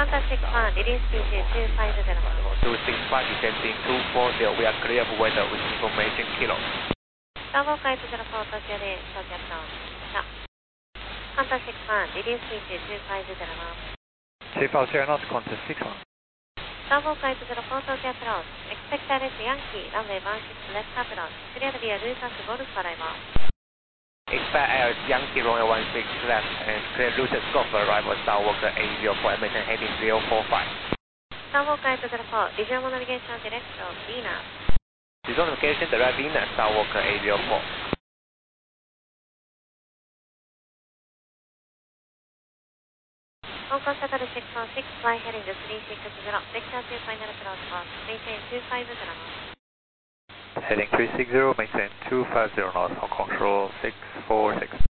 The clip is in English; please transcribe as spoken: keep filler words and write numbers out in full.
Contact six one, release P G two five zero. two six five descending two four zero, we are clear for weather with information kilo. Bravo Kite zero four Tokyoで到着ローン。Contact six one, release P G two five zero. two five zero knots, contact six one. Bravo Kite zero four Tokyo approach. Expect direct Yankee, runway one six left approach. Clear via Lucas Golf arrival. Expect Air Yankee runway one six left and clear Lucas Golf arrival Starwalker eight zero four, American heading zero four five. Bravo Kite zero four, visual navigation direct of Venus. Visual navigation direct Venus, Starwalker eight zero four. Hong Kong Shuttle six one six, fly heading to three six zero, vector to final approach course, maintain two five zero knots. Heading three six zero, maintain two five zero knots, Hong Kong Shuttle six four six.